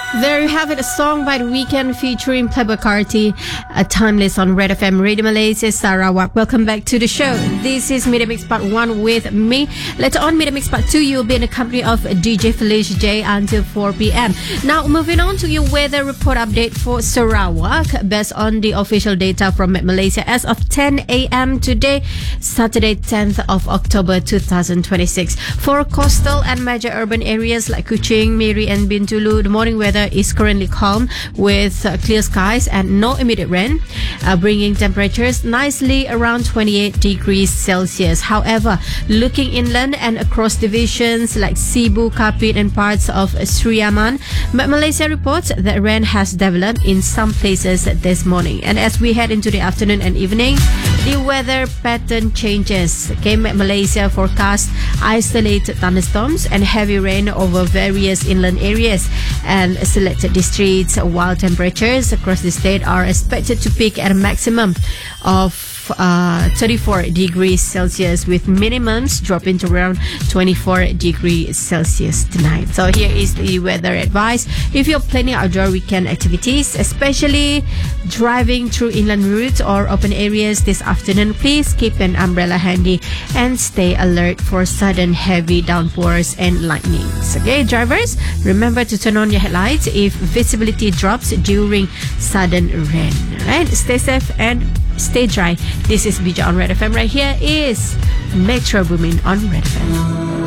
There you have it, a song by The Weeknd featuring Playboi Carti, a Timeless on Red FM Radio Malaysia, Sarawak. Welcome back to the show. This is Media Mix Part 1 with me. Later on, Media Mix Part 2, you'll be in the company of DJ Felicia J until 4 p.m. Now, moving on to your weather report update for Sarawak. Based on the official data from Met Malaysia as of 10 a.m. today, Saturday, 10th of October 2026. For coastal and major urban areas like Kuching, Miri and Bintulu, the morning weather is currently calm with clear skies and no immediate rain, bringing temperatures nicely around 28 degrees Celsius. However, looking inland and across divisions like Sibu, Kapit and parts of Sri Aman, Malaysia reports that rain has developed in some places this morning. And as we head into the afternoon and evening, the weather pattern changes. Malaysia forecast isolated thunderstorms and heavy rain over various inland areas and selected districts, while temperatures across the state are expected to peak at a maximum of 34 degrees Celsius, with minimums dropping to around 24 degrees Celsius tonight. So here is the weather advice. If you're planning outdoor weekend activities, especially driving through inland routes or open areas this afternoon, please keep an umbrella handy and stay alert for sudden heavy downpours and lightnings. Okay, drivers, remember to turn on your headlights if visibility drops during sudden rain. Alright, stay safe and stay dry. This is Bija on Red FM. Right here is Metro Boomin on Red FM.